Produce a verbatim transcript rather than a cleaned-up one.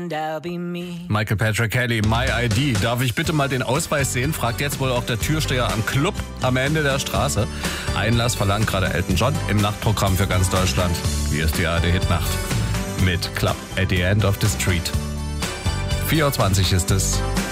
and I'll be me. Michael Patrick Kelly, My I D. Darf ich bitte mal den Ausweis sehen? Fragt jetzt wohl auch der Türsteher am Club am Ende der Straße. Einlass verlangt gerade Elton John im Nachtprogramm für ganz Deutschland. Wie ist die A R D-Hitnacht? Mit Club at the End of the Street. vier Uhr zwanzig ist es.